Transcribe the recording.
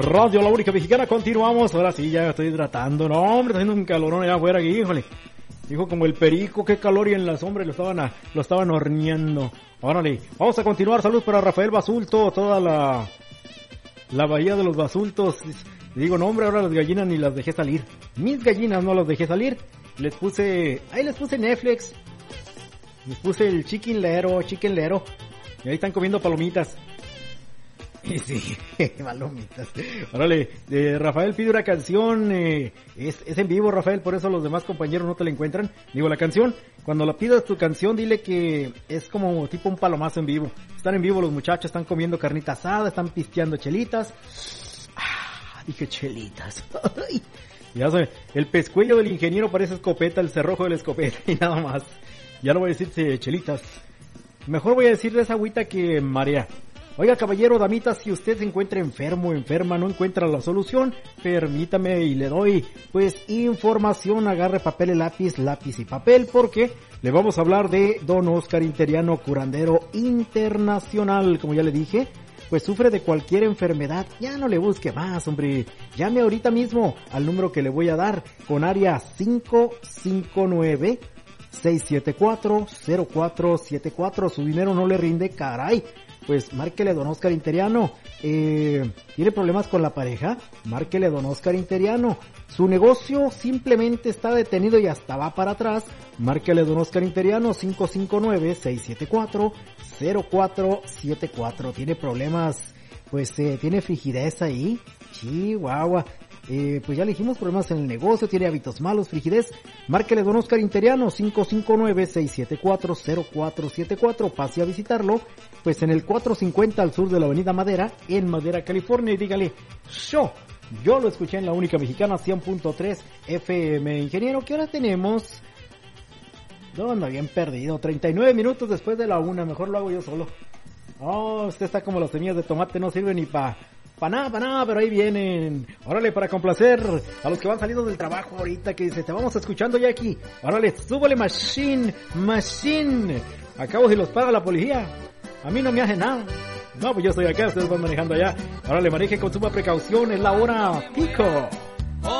Radio La Única Mexicana, continuamos. Ahora sí, ya estoy hidratando. No, hombre, está haciendo un calorón allá afuera aquí, híjole. Dijo como el perico, qué calor, y en la sombra lo estaban horneando. Órale, vamos a continuar. Salud para Rafael Basulto, toda la bahía de los basultos. Digo, no, hombre, ahora las gallinas ni las dejé salir. Mis gallinas no las dejé salir. Les puse Netflix. Les puse el chicken lero. Y ahí están comiendo palomitas. Y sí, palomitas. Órale, Rafael pide una canción, es en vivo, Rafael, por eso los demás compañeros no te la encuentran. Digo, la canción, cuando la pidas tu canción, dile que es como tipo un palomazo en vivo. Están en vivo los muchachos, están comiendo carnita asada, están pisteando chelitas. Dije chelitas. Ya sé, el pescuezo del ingeniero parece escopeta, el cerrojo de la escopeta y nada más. Ya no voy a decirte chelitas. Mejor voy a decir de esa agüita que marea. Oiga, caballero, damita, si usted se encuentra enfermo o enferma, no encuentra la solución, permítame y le doy, pues, información. Agarre papel y lápiz y papel, porque le vamos a hablar de don Oscar Interiano, curandero internacional. Como ya le dije, pues sufre de cualquier enfermedad, ya no le busque más, hombre. Llame ahorita mismo al número que le voy a dar, con área 559-674-0474. Su dinero no le rinde, caray. Pues márquele a don Oscar Interiano. ¿Tiene problemas con la pareja? Márquele a don Oscar Interiano. Su negocio simplemente está detenido y hasta va para atrás. Márquele a don Oscar Interiano, 559-674-0474. ¿Tiene problemas? Pues tiene frigidez ahí. Chihuahua. Pues ya le dijimos, problemas en el negocio, tiene hábitos malos, frigidez. Márquele don Oscar Interiano, 559-674-0474. Pase a visitarlo, pues en el 450 al sur de la avenida Madera, en Madera, California, y dígale, yo lo escuché en La Única Mexicana, 100.3 FM. Ingeniero, ¿qué hora tenemos? No, ando bien perdido, 39 minutos después de la 1, mejor lo hago yo solo. Oh, usted está como las semillas de tomate, no sirve ni para nada, pero ahí vienen. Órale, para complacer a los que van saliendo del trabajo ahorita, que dice, te vamos escuchando ya aquí. Órale, súbale machine. Acabo si los para la policía. A mí no me hace nada. No, pues yo estoy acá, ustedes van manejando allá. Órale, maneje con suma precaución, es la hora pico.